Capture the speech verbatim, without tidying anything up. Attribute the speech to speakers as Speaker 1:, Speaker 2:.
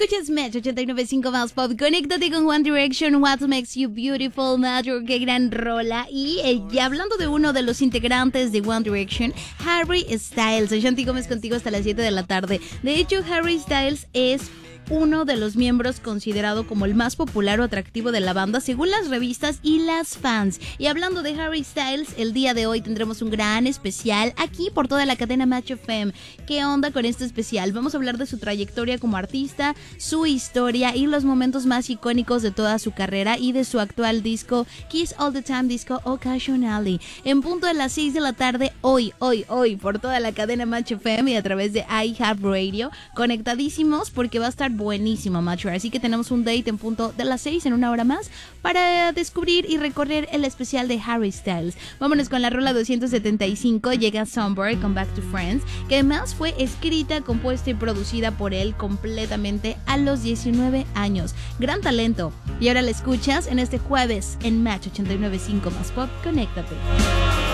Speaker 1: Escuchas Match ochenta y nueve punto cinco más pop. Conéctate con One Direction, What Makes You Beautiful, Match, qué gran rola. Y eh, ya hablando de uno de los integrantes de One Direction, Harry Styles. Soy Shanti Gómez contigo hasta las siete de la tarde. De hecho, Harry Styles es uno de los miembros considerado como el más popular o atractivo de la banda según las revistas y las fans. Y hablando de Harry Styles, el día de hoy tendremos un gran especial aquí por toda la cadena Match F M. ¿Qué onda con este especial? Vamos a hablar de su trayectoria como artista, su historia y los momentos más icónicos de toda su carrera y de su actual disco Kiss All the Time Disco Occasionally. En punto de las seis de la tarde, hoy, hoy, hoy, por toda la cadena Match F M y a través de iHeartRadio, conectadísimos porque va a estar buenísimo, Macho. Así que tenemos un date en punto de las seis, en una hora más, para descubrir y recorrer el especial de Harry Styles. Vámonos con la rola doscientos setenta y cinco, llega Somewhere, Come Back to Friends, que además fue escrita, compuesta y producida por él completamente a los diecinueve años. Gran talento. Y ahora la escuchas en este jueves en Match ochenta y nueve punto cinco más pop. Conéctate.